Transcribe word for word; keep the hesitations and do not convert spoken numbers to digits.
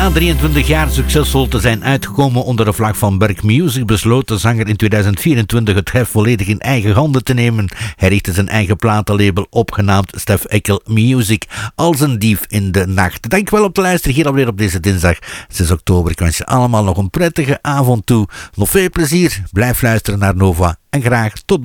Na drieëntwintig jaar succesvol te zijn uitgekomen onder de vlag van Berk Music, besloot de zanger in tweeduizend vierentwintig het heft volledig in eigen handen te nemen. Hij richtte zijn eigen platenlabel op, genaamd Stef Eckel Music, als een dief in de nacht. Dankjewel op te luisteren hier alweer op deze dinsdag zes oktober. Ik wens je allemaal nog een prettige avond toe. Nog veel plezier, blijf luisteren naar Nova en graag tot donderdag.